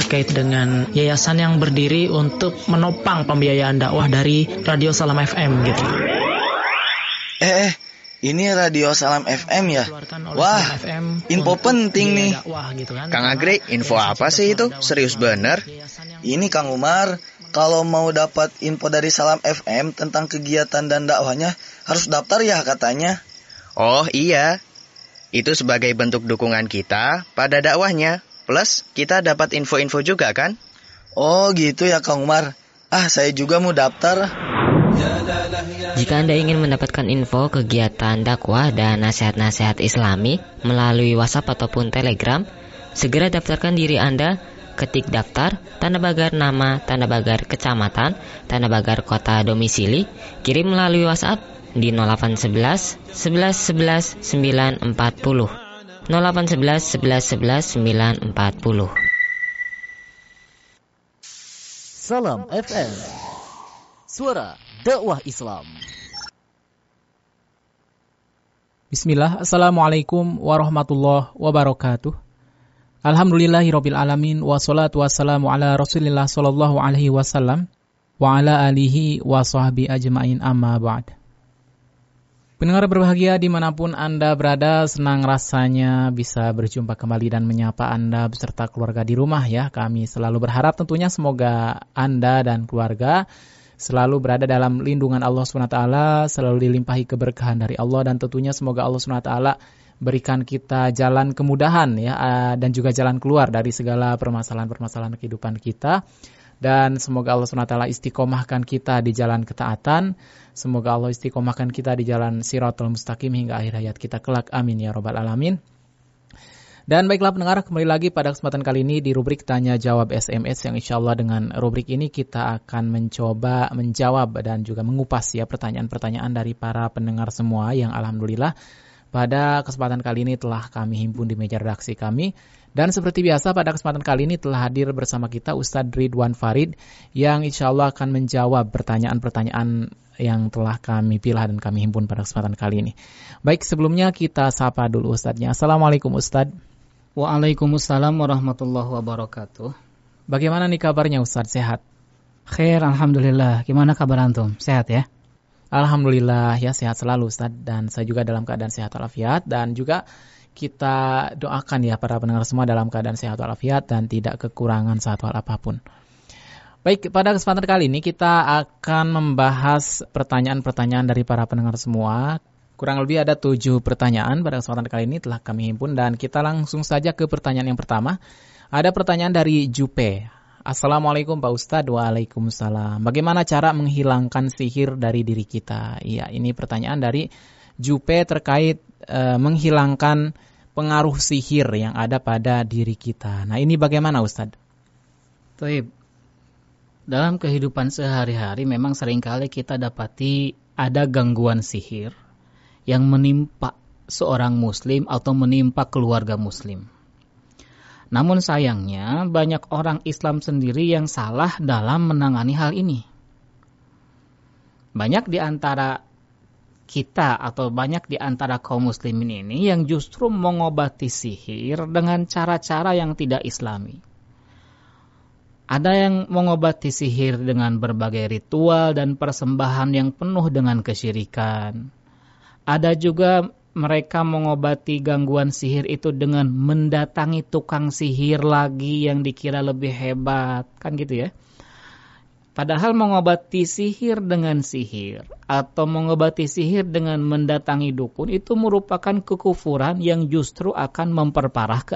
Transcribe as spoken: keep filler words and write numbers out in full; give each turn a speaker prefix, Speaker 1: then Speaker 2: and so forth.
Speaker 1: terkait dengan yayasan yang berdiri untuk menopang pembiayaan dakwah dari Radio Salam F M gitu.
Speaker 2: Eh, eh, ini Radio Salam F M ya? Wah, info penting nih.
Speaker 3: Kang Agri, info apa sih itu? Serius bener?
Speaker 2: Ini Kang Umar, kalau mau dapat info dari Salam F M tentang kegiatan dan dakwahnya, harus daftar ya katanya.
Speaker 3: Oh iya, itu sebagai bentuk dukungan kita pada dakwahnya. Plus, kita dapat info-info juga kan?
Speaker 2: Oh gitu ya Kang Umar. Ah, saya juga mau daftar.
Speaker 4: Jika Anda ingin mendapatkan info kegiatan dakwah dan nasihat-nasihat Islami melalui WhatsApp ataupun Telegram, segera daftarkan diri Anda. Ketik daftar, tanda pagar nama, tanda pagar kecamatan, tanda pagar kota domisili, kirim melalui WhatsApp di nol delapan satu satu, sebelas, sebelas, sembilan empat nol nol delapan satu satu, sebelas, sebelas, sembilan empat nol.
Speaker 5: Salam F M, suara dakwah Islam.
Speaker 6: Bismillah, Assalamualaikum warahmatullahi wabarakatuh. Alhamdulillahirabbil alamin, wassalatu wassalamu ala Rasulillah sallallahu alaihi wasallam wa ala alihi wa sahbihi ajmain, amma ba'd. Pendengar berbahagia dimanapun Anda berada, senang rasanya bisa berjumpa kembali dan menyapa Anda beserta keluarga di rumah ya. Kami selalu berharap tentunya semoga Anda dan keluarga selalu berada dalam lindungan Allah subhanahu wa taala, selalu dilimpahi keberkahan dari Allah, dan tentunya semoga Allah subhanahu wa taala berikan kita jalan kemudahan ya, dan juga jalan keluar dari segala permasalahan-permasalahan kehidupan kita. Dan semoga Allah subhanahu wa taala istiqomahkan kita di jalan ketaatan. Semoga Allah istiqomahkan kita di jalan Shiratal Mustaqim hingga akhir hayat kita kelak. Amin ya rabbal alamin. Dan baiklah pendengar, kembali lagi pada kesempatan kali ini di rubrik Tanya Jawab S M S, yang insya Allah dengan rubrik ini kita akan mencoba menjawab dan juga mengupas ya pertanyaan-pertanyaan dari para pendengar semua yang alhamdulillah pada kesempatan kali ini telah kami himpun di meja redaksi kami. Dan seperti biasa pada kesempatan kali ini telah hadir bersama kita Ustadz Ridwan Farid yang insya Allah akan menjawab pertanyaan-pertanyaan yang telah kami pilih dan kami himpun pada kesempatan kali ini. Baik, sebelumnya kita sapa dulu Ustadznya. Assalamualaikum Ustadz.
Speaker 7: Waalaikumsalam warahmatullahi wabarakatuh.
Speaker 6: Bagaimana nih kabarnya Ustadz, sehat?
Speaker 7: Khair, alhamdulillah. Gimana kabar antum? Sehat ya?
Speaker 6: Alhamdulillah ya, sehat selalu Ustadz, dan saya juga dalam keadaan sehat walafiat, dan juga kita doakan ya para pendengar semua dalam keadaan sehat walafiat dan tidak kekurangan satu hal apapun. Baik, pada kesempatan kali ini kita akan membahas pertanyaan-pertanyaan dari para pendengar semua. Kurang lebih ada tujuh pertanyaan pada kesempatan kali ini telah kami himpun, dan kita langsung saja ke pertanyaan yang pertama. Ada pertanyaan dari Jupe. Assalamualaikum Pak Ustadz. Waalaikumsalam. Bagaimana cara menghilangkan sihir dari diri kita? Iya, ini pertanyaan dari Jupe terkait e, menghilangkan pengaruh sihir yang ada pada diri kita. Nah, ini bagaimana Ustadz?
Speaker 7: Taib. Dalam kehidupan sehari-hari memang seringkali kita dapati ada gangguan sihir yang menimpa seorang muslim atau menimpa keluarga muslim. Namun sayangnya banyak orang Islam sendiri yang salah dalam menangani hal ini. Banyak di antara kita atau banyak di antara kaum muslimin ini yang justru mengobati sihir dengan cara-cara yang tidak islami. Ada yang mengobati sihir dengan berbagai ritual dan persembahan yang penuh dengan kesyirikan. Ada juga mereka mengobati gangguan sihir itu dengan mendatangi tukang sihir lagi yang dikira lebih hebat, kan gitu ya. Padahal mengobati sihir dengan sihir atau mengobati sihir dengan mendatangi dukun itu merupakan kekufuran yang justru akan memperparah keadaan